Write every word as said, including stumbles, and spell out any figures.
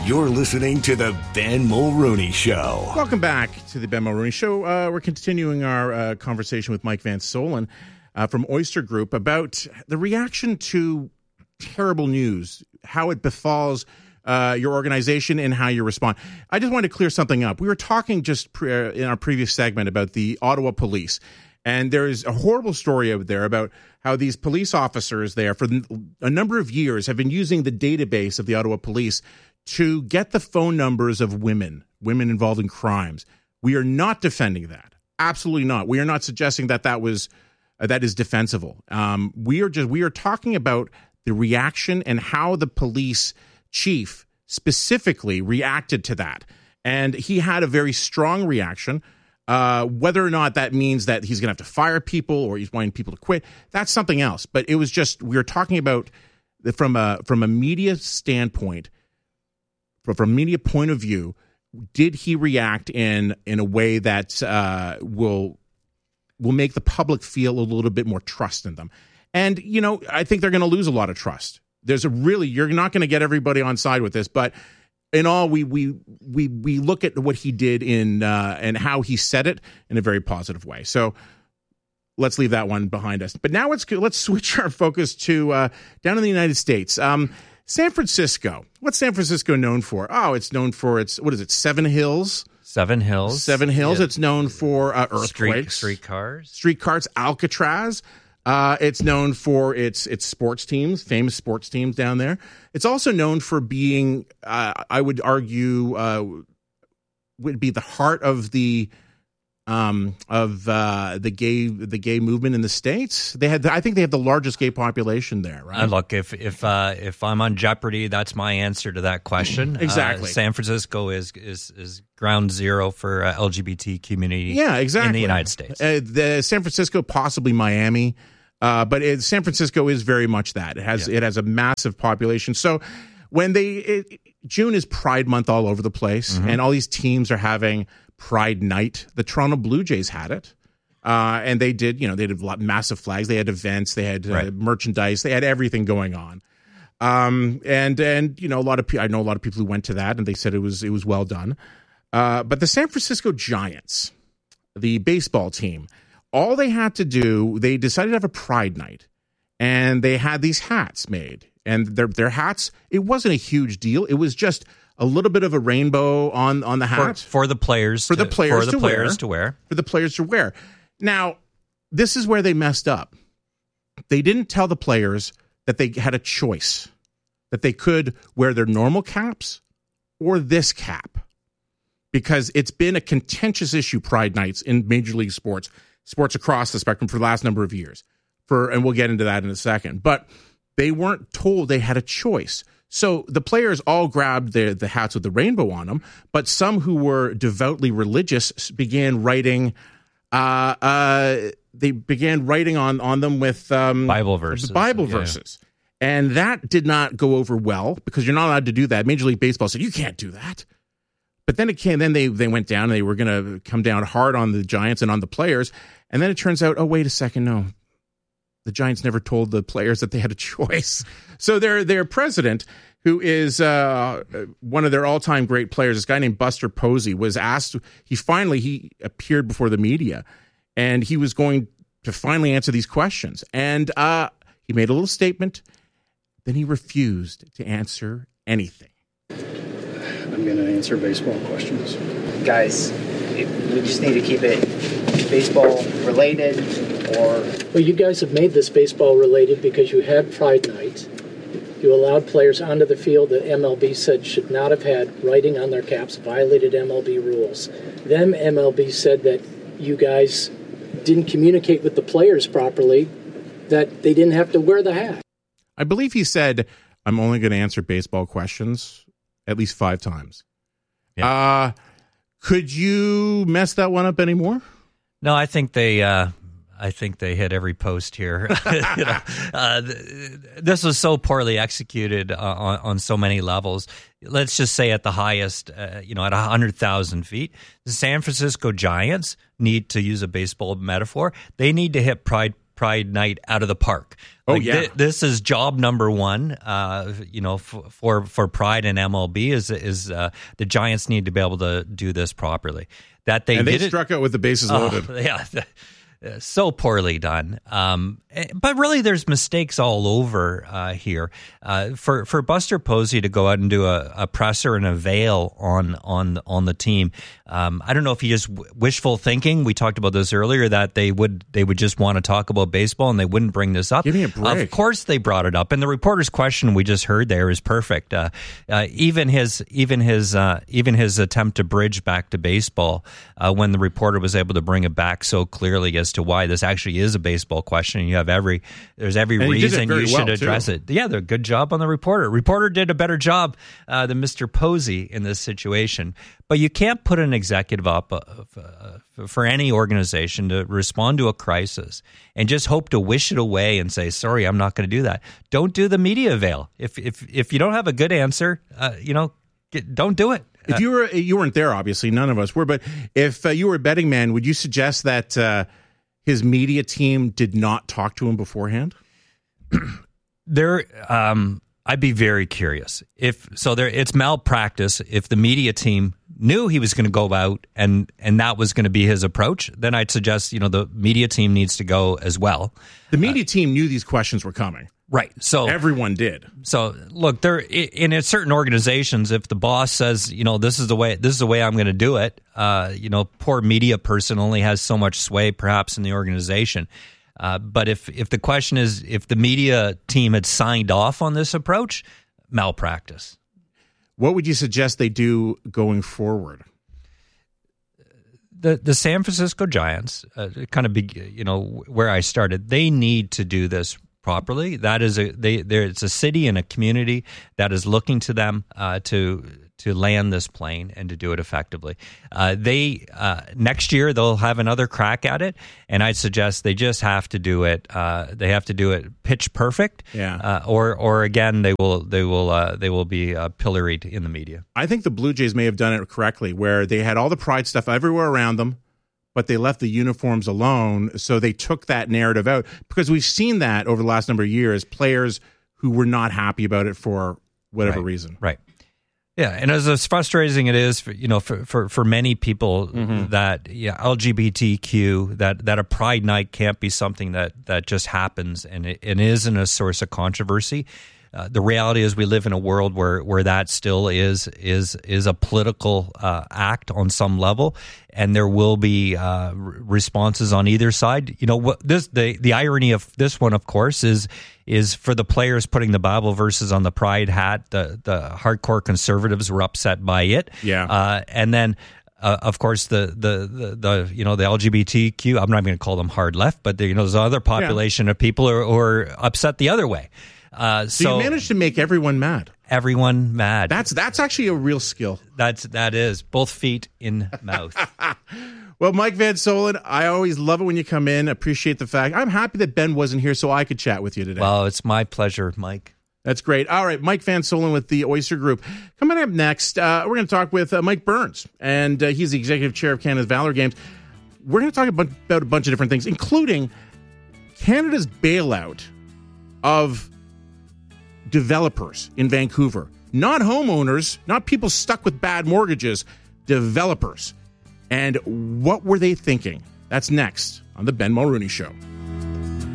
You're listening to the Ben Mulrooney Show. Welcome back to the Ben Mulrooney Show. Uh, we're continuing our uh, conversation with Mike Van Solen uh, from Oyster Group about the reaction to terrible news, how it befalls uh, your organization and how you respond. I just wanted to clear something up. We were talking just pre- uh, in our previous segment about the Ottawa police, and there is a horrible story out there about how these police officers there for a number of years have been using the database of the Ottawa police to get the phone numbers of women, women involved in crimes. We are not defending that. Absolutely not. We are not suggesting that that was uh, that is defensible. Um, we are just we are talking about the reaction and how the police chief specifically reacted to that. And he had a very strong reaction. Uh, whether or not that means that he's going to have to fire people or he's wanting people to quit, that's something else. But it was just, we were talking about from a, from a media standpoint, from, from a media point of view, did he react in, in a way that uh, will, will make the public feel a little bit more trust in them? And, you know, I think they're going to lose a lot of trust. There's a really, you're not going to get everybody on side with this, but in all, we we we we look at what he did in uh, and how he said it in a very positive way. So let's leave that one behind us. But now let's let's switch our focus to uh, down in the United States. Um, San Francisco. What's San Francisco known for? Oh, it's known for its what is it? Seven Hills. Seven Hills. Seven Hills. Yeah. It's known for uh, earthquakes, Street, streetcars, streetcars, Alcatraz. Uh, it's known for its its sports teams, famous sports teams down there. It's also known for being, uh, I would argue, uh, would be the heart of the um, of uh, the gay the gay movement in the States. They had, I think, they have the largest gay population there. Right? Uh, look, if if uh, if I'm on Jeopardy, that's my answer to that question. Exactly. Uh, San Francisco is is is ground zero for uh, L G B T community. Yeah, exactly. In the United States, uh, the San Francisco, possibly Miami. Uh, but it, San Francisco is very much that. It has yeah. it has a massive population. So when they it, June is Pride Month all over the place, mm-hmm. and all these teams are having Pride Night. The Toronto Blue Jays had it, uh, and they did. You know, they did massive flags. They had events. They had uh, right. merchandise. They had everything going on. Um, and and you know, a lot of I know a lot of people who went to that, and they said it was it was well done. Uh, but the San Francisco Giants, the baseball team. All they had to do, they decided to have a Pride Night, and they had these hats made. And their their hats, it wasn't a huge deal. It was just a little bit of a rainbow on, on the hat. For, for the players For to, the players, for the to, players wear, to wear. For the players to wear. Now, this is where they messed up. They didn't tell the players that they had a choice, that they could wear their normal caps or this cap. Because it's been a contentious issue, Pride Nights, in Major League Sports. Sports across the spectrum for the last number of years. For and we'll get into that in a second. But they weren't told they had a choice. So the players all grabbed the, the hats with the rainbow on them, but some who were devoutly religious began writing uh, uh, they began writing on, on them with um, Bible verses. Bible yeah. verses. And that did not go over well because you're not allowed to do that. Major League Baseball said, you can't do that. But then it came. Then they they went down and they were going to come down hard on the Giants and on the players. And then it turns out, oh wait a second, no, the Giants never told the players that they had a choice. So their their president, who is uh, one of their all time great players, this guy named Buster Posey, was asked. He finally he appeared before the media, and he was going to finally answer these questions. And uh, he made a little statement. Then he refused to answer anything. I'm going to answer baseball questions. Guys, it, we just need to keep it baseball related or... Well, you guys have made this baseball related because you had Pride Night. You allowed players onto the field that M L B said should not have had writing on their caps, violated M L B rules. Then M L B said that you guys didn't communicate with the players properly, that they didn't have to wear the hat. I believe he said, I'm only going to answer baseball questions at least five times. Yeah. Uh, could you mess that one up anymore? No, I think they. Uh, I think they hit every post here. you know, uh, this was so poorly executed uh, on, on so many levels. Let's just say at the highest, uh, you know, at a hundred thousand feet, the San Francisco Giants need to use a baseball metaphor. They need to hit Pride Pride Night out of the park. Oh, like, yeah. Th- this is job number one, uh, you know, f- for for Pride and M L B is is uh, the Giants need to be able to do this properly. That they and they did struck it, out with the bases loaded. Oh, yeah. Uh, so poorly done. Um, but really, there's mistakes all over uh, here. Uh, for for Buster Posey to go out and do a, a presser and a veil on on on the team, um, I don't know if he just w- wishful thinking. We talked about this earlier that they would they would just want to talk about baseball and they wouldn't bring this up. Give me a break. Of course, they brought it up, and the reporter's question we just heard there is perfect. Uh, uh, even his even his uh, even his attempt to bridge back to baseball uh, when the reporter was able to bring it back so clearly as to why this actually is a baseball question. You have every there's every And he did it reason very you should well, address too. it. Yeah, they're good job on the reporter. Reporter did a better job uh, than Mister Posey in this situation. But you can't put an executive up uh, uh, for any organization to respond to a crisis and just hope to wish it away and say, sorry, I'm not going to do that. Don't do the media veil. If if if you don't have a good answer, uh, you know, get, don't do it. If you were, you weren't there, obviously, none of us were, but if uh, you were a betting man, would you suggest that uh, his media team did not talk to him beforehand? There, um, I'd be very curious if so. There, it's malpractice. If the media team knew he was going to go out and and that was going to be his approach, then I'd suggest you know the media team needs to go as well. The media uh, team knew these questions were coming. Right. So everyone did. So look, there in certain organizations, if the boss says, you know, this is the way, this is the way I'm going to do it, uh, you know, poor media person only has so much sway, perhaps, in the organization. Uh, but if if the question is if the media team had signed off on this approach, malpractice. What would you suggest they do going forward? The the San Francisco Giants, uh, kind of big, you know, where I started, they need to do this properly. That is a they there. It's a city and a community that is looking to them uh, to to land this plane and to do it effectively. Uh, they uh, next year they'll have another crack at it, and I'd suggest they just have to do it. Uh, they have to do it pitch perfect. Yeah. Uh, or or again they will they will uh, they will be uh, pilloried in the media. I think the Blue Jays may have done it correctly, where they had all the pride stuff everywhere around them, but they left the uniforms alone, so they took that narrative out. Because we've seen that over the last number of years, players who were not happy about it for whatever Right. reason. Right. Yeah, and as, as frustrating it is, for, you know, for, for, for many people Mm-hmm. that yeah, L G B T Q, that, that a Pride Night can't be something that, that just happens and it, it isn't a source of controversy. Uh, the reality is we live in a world where, where that still is is is a political uh, act on some level, and there will be uh, r- responses on either side. You know, what this the the irony of this one, of course, is is for the players putting the Bible verses on the pride hat. The the hardcore conservatives were upset by it. Yeah, uh, and then. Uh, of course, the, the, the, the you know the L G B T Q. I'm not going to call them hard left, but the, you know there's other population yeah. of people who are, who are upset the other way. Uh, so, so you managed to make everyone mad. Everyone mad. That's that's actually a real skill. That's that is both feet in mouth. Well, Mike Van Soelen, I always love it when you come in. Appreciate the fact. I'm happy that Ben wasn't here so I could chat with you today. Well, it's my pleasure, Mike. That's great. All right, Mike Van Soelen with the Oyster Group. Coming up next, uh, we're going to talk with uh, Mike Burns, and uh, he's the executive chair of Canada's Valor Games. We're going to talk about, about a bunch of different things, including Canada's bailout of developers in Vancouver. Not homeowners, not people stuck with bad mortgages, developers. And what were they thinking? That's next on the Ben Mulrooney Show.